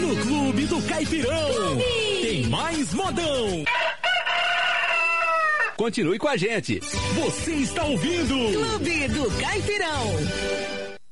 No Clube do Caipirão. Tem mais modão. Continue com a gente. Você está ouvindo Clube do Caipirão.